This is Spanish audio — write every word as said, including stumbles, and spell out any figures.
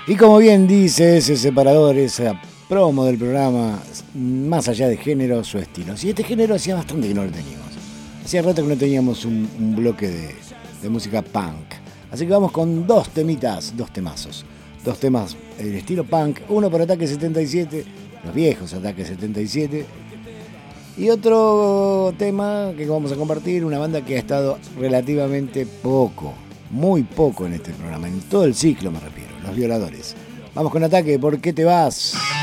Y como bien dice ese separador, esa promo del programa, más allá de género, su estilo. Si este género hacía bastante que no lo teníamos. Hacía rato que no teníamos un, un bloque de, de música punk. Así que vamos con dos temitas, dos temazos. Dos temas del estilo punk. Uno por Ataque setenta y siete, los viejos Ataque setenta y siete. Y otro tema que vamos a compartir, una banda que ha estado relativamente poco, muy poco en este programa, en todo el ciclo me refiero, Los Violadores. Vamos con Ataque, ¿por qué te vas?